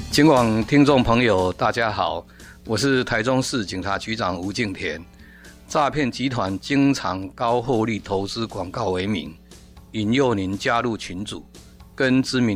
警广听众朋友，大家好，我是台中市警察局长吴敬田。诈骗集团经常高获利投资广告为名，引诱您加入群组，跟知名